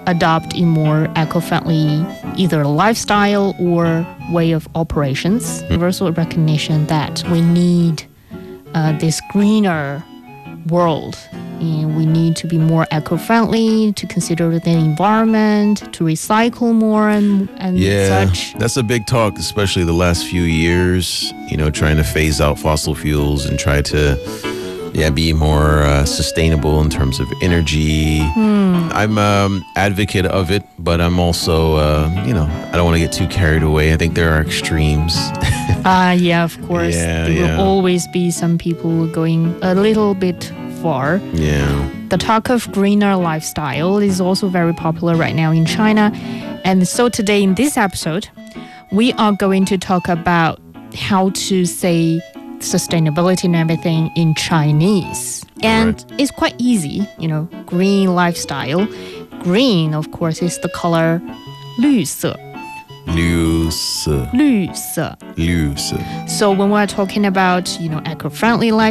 adopt a more eco-friendly either lifestyle or way of operations. Universal recognition that we need this greener world, and we need to be more eco-friendly, to consider the environment, to recycle more and such. That's a big talk, especially the last few years, trying to phase out fossil fuels and try to be more sustainable in terms of energy. I'm advocate of it, but I'm also, I don't want to get too carried away. I think there are extremes. Of course. There will always be some people going a little bit far. Yeah. The talk of greener lifestyle is also very popular right now in China. And so today in this episode, we are going to talk about how to say sustainability and everything in Chinese. And it's quite easy, green lifestyle. Green, of course, is the color 绿色. 绿色. 绿色. 绿色. So when we're talking about, eco-friendly